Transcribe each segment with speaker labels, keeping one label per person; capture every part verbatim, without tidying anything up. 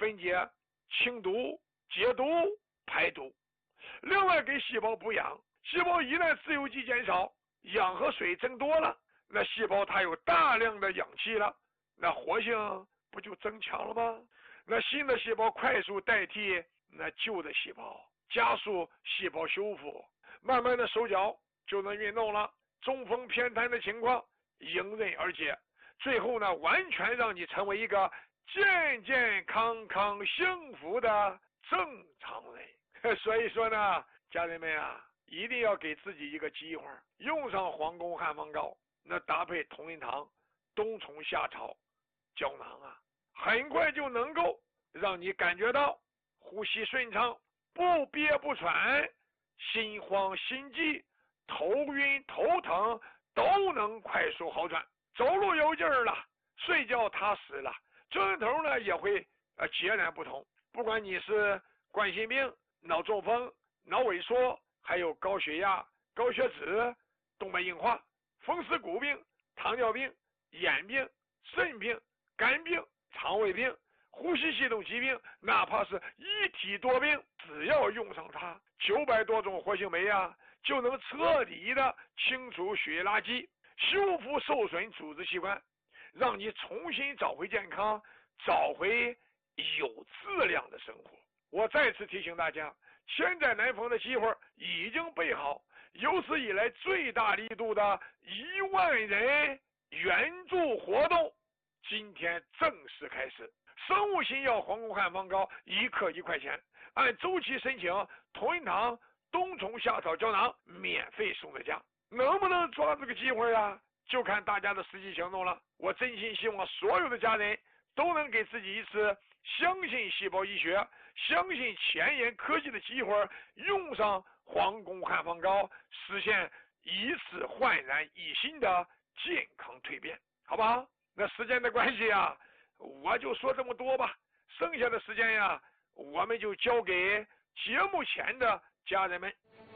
Speaker 1: 分解、清毒、解毒、排毒。另外给细胞补养，细胞一旦自由基减少，氧和水增多了，那细胞它有大量的氧气了，那活性不就增强了吗？那新的细胞快速代替那旧的细胞，加速细胞修复，慢慢的手脚就能运动了，中风偏瘫的情况迎刃而解，最后呢，完全让你成为一个健健康康幸福的正常人。所以说呢，家人们啊，一定要给自己一个机会，用上皇宫汉方膏，那搭配同仁堂冬虫夏草胶囊啊，很快就能够让你感觉到呼吸顺畅，不憋不喘，心慌心悸、头晕头疼都能快速好转，走路有劲儿了，睡觉踏实了，症头呢也会呃截然不同。不管你是冠心病、脑中风、脑萎缩，还有高血压、高血脂、动脉硬化、风湿骨病、糖尿病、眼病、肾病、肝病、肠胃病、呼吸系统疾病，哪怕是一体多病，只要用上它，九百多种活性酶啊，就能彻底的清除血液垃圾，修复受损组织器官，让你重新找回健康，找回有质量的生活。我再次提醒大家，千载难逢的机会已经备好，有史以来最大力度的一万人援助活动今天正式开始。生物新药皇宫汉方膏一克一块钱，按周期申请同仁堂冬虫夏草胶囊免费送在家。能不能抓这个机会啊？就看大家的实际行动了。我真心希望所有的家人都能给自己一次相信细胞医学、相信前沿科技的机会，用上皇宫汉方膏，实现一次焕然一新的健康蜕变，好不好？那时间的关系啊，我就说这么多吧，剩下的时间呀，我们就交给节目前的家人们。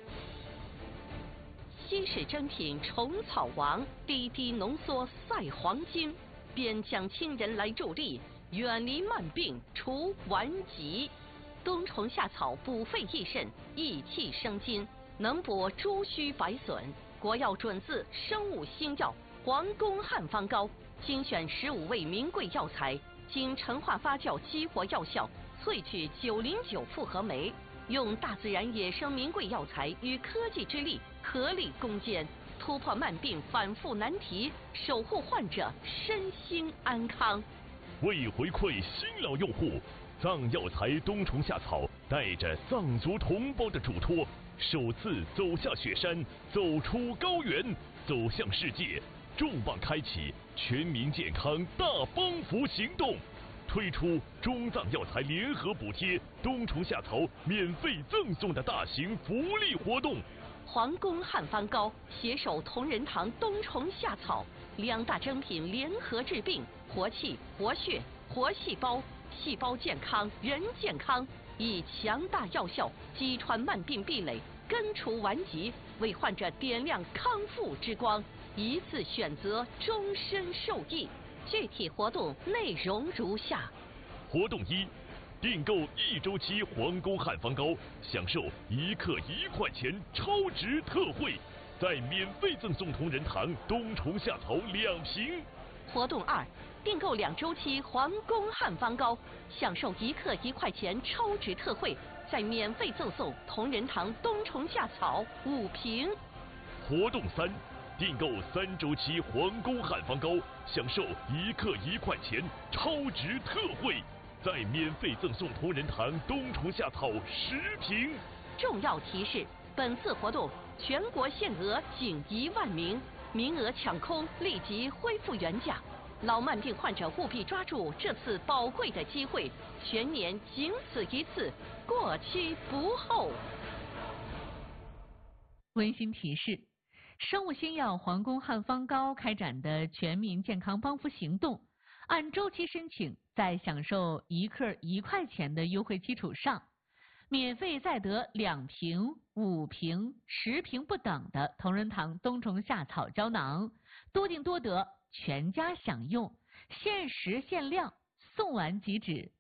Speaker 2: 稀世珍品虫草王，滴滴浓缩赛黄金，边疆亲人来助力，远离慢病除顽疾。冬虫夏草补肺益肾，益气生津，能补诸虚百损。国药准字生物新药皇宫汉方膏，精选十五味名贵药材，经陈化发酵激活药效，萃取九零九复合酶，用大自然野生名贵药材与科技之力合力攻坚，突破慢病反复难题，守护患者身心安康。
Speaker 3: 为回馈新老用户，藏药材冬虫夏草带着藏族同胞的嘱托，首次走下雪山，走出高原，走向世界，重磅开启全民健康大帮扶行动，推出中藏药材联合补贴冬虫夏草免费赠送的大型福利活动。
Speaker 2: 皇宫汉方膏携手同仁堂冬虫夏草两大珍品联合治病，活气、活血、活细胞，细胞健康，人健康，以强大药效击穿慢病壁垒，根除顽疾，为患者点亮康复之光，一次选择，终身受益。具体活动内容如下：
Speaker 3: 活动一，订购一周期皇宫汉方膏，享受一克一块钱超值特惠，再免费赠送同仁堂冬虫夏草两瓶。
Speaker 2: 活动二，订购两周期皇宫汉方膏，享受一克一块钱超值特惠，再免费赠送同仁堂冬虫夏草五瓶。
Speaker 3: 活动三，订购三周期皇宫汉方膏，享受一克一块钱超值特惠，再免费赠送同仁堂冬虫夏草十瓶。
Speaker 2: 重要提示：本次活动全国限额仅一万名，名额抢空，立即恢复原价。老慢病患者务必抓住这次宝贵的机会，全年仅此一次，过期不候。
Speaker 4: 温馨提示：生物新药皇宫汉方膏开展的全民健康帮扶行动，按周期申请，在享受一克一块钱的优惠基础上，免费再得两瓶、五瓶、十瓶不等的同仁堂冬虫夏草胶囊，多订多得，全家享用，限时限量，送完即止。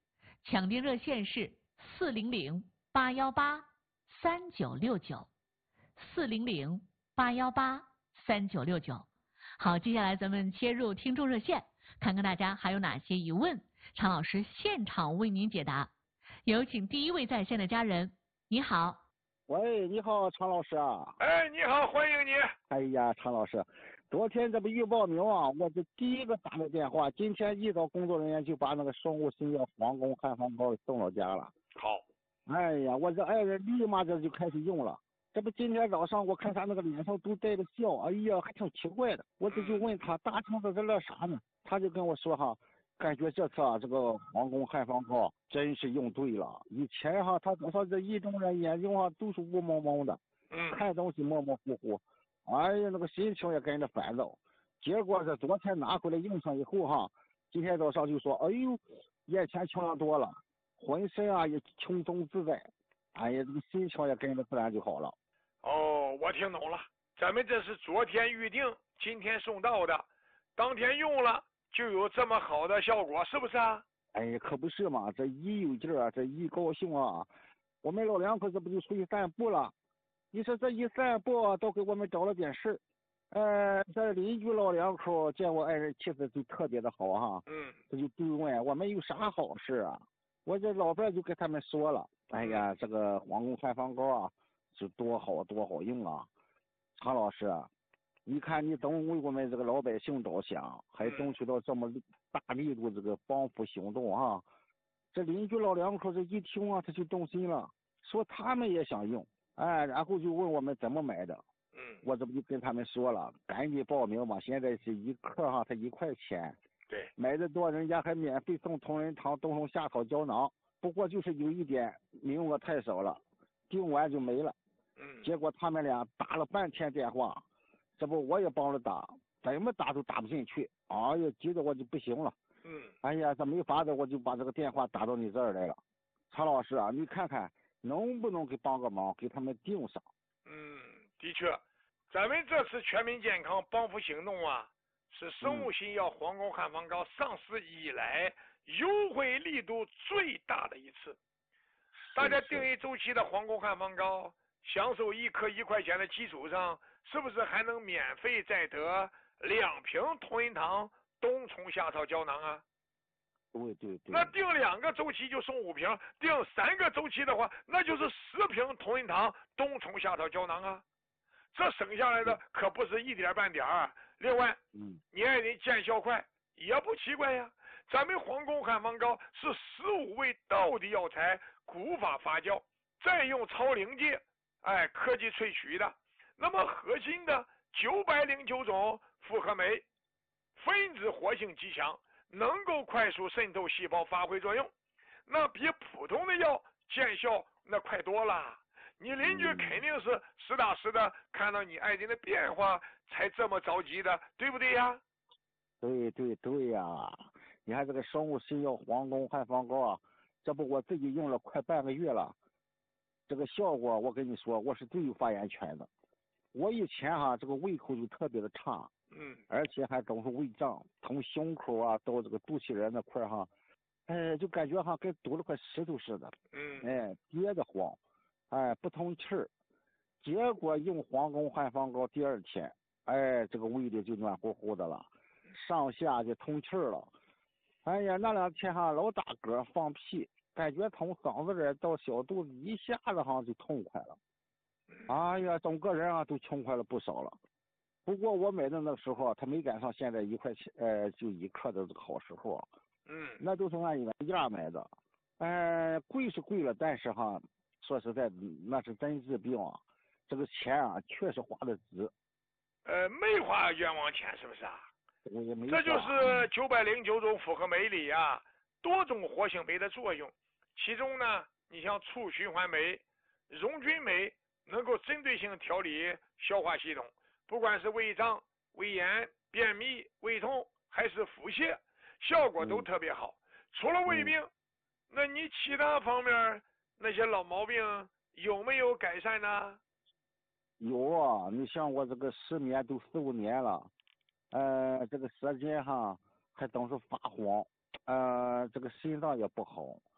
Speaker 4: 抢订热线是四零零八幺八三九六九，四零零八幺八三九六九。好，接下来咱们切入听众热线，看看大家还有哪些疑问，常老师现场为您解答。有请第一位在线的家人，你好。
Speaker 5: 喂，你好，常老师啊。
Speaker 1: 哎，你好，欢迎你。
Speaker 5: 哎呀，常老师，昨天这不预报名啊，我这第一个打的电话，今天一早工作人员就把那个生物新药皇宫汉方膏送到家了。
Speaker 1: 好。
Speaker 5: 哎呀，我这爱人立马这就开始用了。这不今天早上我看他那个脸上都带着笑，哎呀，还挺奇怪的。我这就问他大清早这乐啥呢？他就跟我说哈，感觉这次啊这个皇宫汉方膏真是用对了。以前哈他早上这一中人眼睛哈都是雾蒙蒙的，
Speaker 1: 嗯，
Speaker 5: 看东西模模糊糊，哎呀那个心情也跟着烦躁。结果这昨天拿回来用上以后哈，今天早上就说，哎呦，眼前清亮多了，浑身啊也轻松自在，哎呀这个心情也跟着自然就好了。
Speaker 1: 哦，我听懂了，咱们这是昨天预定，今天送到的，当天用了就有这么好的效果，是不是啊？
Speaker 5: 哎，可不是嘛，这一有劲儿啊，这一高兴啊，我们老两口这不就出去散步了？你说这一散步啊，都给我们找了点事儿。呃，这邻居老两口见我爱人气色就特别的好哈，
Speaker 1: 嗯，
Speaker 5: 这就都问我们有啥好事啊？我这老伴就跟他们说了，哎呀，这个皇宫汉方膏啊，是多好多好用啊！常老师啊，你看你总为我们这个老百姓着想，还争取到这么大力度这个帮扶行动啊！这邻居老两口这一听啊，他就动心了，说他们也想用，哎，然后就问我们怎么买的。
Speaker 1: 嗯，
Speaker 5: 我这不就跟他们说了，赶紧报名吧！现在是一克哈，它一块钱。
Speaker 1: 对，
Speaker 5: 买的多人家还免费送同仁堂冬虫夏草胶囊。不过就是有一点，名额太少了，订完就没了。
Speaker 1: 嗯，
Speaker 5: 结果他们俩打了半天电话，这不我也帮着打，怎么打都打不进去。哎呀，急得我就不行了。
Speaker 1: 嗯，
Speaker 5: 哎呀，这没法子，我就把这个电话打到你这儿来了。常老师啊，你看看能不能给帮个忙，给他们订上。
Speaker 1: 嗯，的确，咱们这次全民健康帮扶行动啊，是生物新药皇宫汉方膏上市以来优惠力度最大的一次。大家订一周期的皇宫汉方膏，享受一颗一块钱的基础上，是不是还能免费再得两瓶同仁堂冬虫夏草胶囊啊？
Speaker 5: 对对对。
Speaker 1: 那订两个周期就送五瓶，订三个周期的话，那就是十瓶同仁堂冬虫夏草胶囊啊。这省下来的可不是一点半点儿。另外，
Speaker 5: 嗯，
Speaker 1: 你爱人见效快也不奇怪呀。咱们皇宫汉方膏是十五味道的药材，古法发酵，再用超临界，哎，科技萃取的。那么核心的九百零九种复合酶，分子活性极强，能够快速渗透细胞发挥作用，那比普通的药见效那快多了。你邻居肯定是实打实的看到你爱人的变化才这么着急的，对不对呀？
Speaker 5: 对对对呀，你看这个生物新药皇宫汉方膏啊，这不我自己用了快半个月了，这个效果我跟你说，我是最有发言权的。我以前哈、啊、这个胃口就特别的差，
Speaker 1: 嗯，
Speaker 5: 而且还总是胃胀，从胸口啊到这个肚脐眼那块哈，哎，就感觉哈跟堵了块石头似的，
Speaker 1: 嗯，
Speaker 5: 哎，憋得慌，哎，不通气儿。结果用皇宫汉方膏第二天，哎，这个胃里就暖乎乎的了，上下就通气儿了。哎呀，那两天哈老打嗝放屁，感觉从嗓子眼到小肚子一下子哈就痛快了。哎呀，整个人啊都轻快了不少了。不过我买的那个时候，他没赶上现在一块钱呃就一克的这个好时候。
Speaker 1: 嗯，
Speaker 5: 那都是按原价买的，呃，贵是贵了，但是哈，说实在，那是真治病啊，这个钱啊确实花的值。
Speaker 1: 呃，没花冤枉钱，是不是啊？
Speaker 5: 我也没。
Speaker 1: 这就是九百零九种复合酶里啊多种活性酶的作用。其中呢，你像促循环酶、溶菌酶，能够针对性调理消化系统，不管是胃胀、胃炎、便秘、胃痛还是腹泻，效果都特别好。嗯、除了胃病，嗯、那你其他方面那些老毛病有没有改善呢？
Speaker 5: 有啊，你像我这个失眠都四五年了，呃，这个舌尖哈还总是发黄，呃，这个心脏也不好，